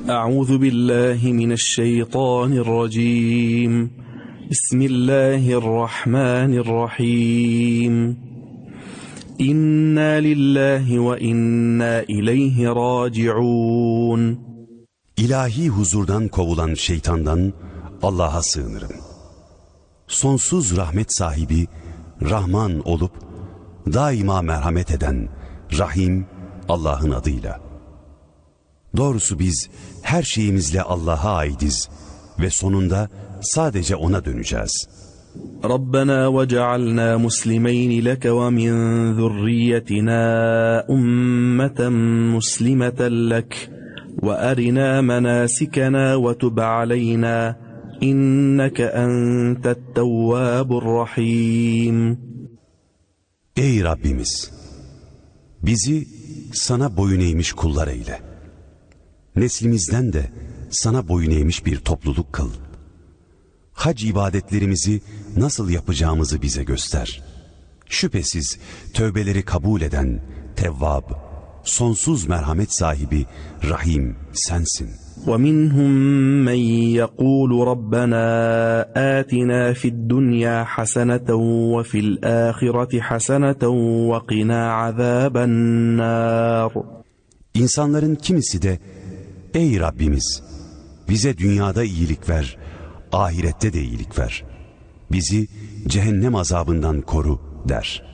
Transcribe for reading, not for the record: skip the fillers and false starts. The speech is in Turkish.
أعوذ بالله من الشيطان الرجيم بسم الله الرحمن الرحيم إنا لله وإنا إليه راجعون. İlahi huzurdan kovulan şeytandan Allah'a sığınırım. Sonsuz rahmet sahibi, Rahman olup daima merhamet eden Rahim Allah'ın adıyla. Doğrusu biz her şeyimizle Allah'a aidiz ve sonunda sadece O'na döneceğiz. ربنا وجعلنا مسلمين لك ومن ذريتنا أمة مسلمة لك وأرنا مناسكنا وتب علينا إنك أنت التواب الرحيم. Ey Rabbimiz! Bizi sana boyun eğmiş kullar eyle. Neslimizden de sana boyun eğmiş bir topluluk kıl. Hac ibadetlerimizi nasıl yapacağımızı bize göster. Şüphesiz tövbeleri kabul eden Tevvab, sonsuz merhamet sahibi Rahim sensin. وَمِنْهُمْ مَنْ يَقُولُ رَبَّنَا آتِنَا فِي الدُّنْيَا حَسَنَةً وَفِي الْآخِرَةِ حَسَنَةً وَقِنَا عَذَابَ النَّارِ. İnsanların kimisi de, ey Rabbimiz, bize dünyada iyilik ver, ahirette de iyilik ver. Bizi cehennem azabından koru der.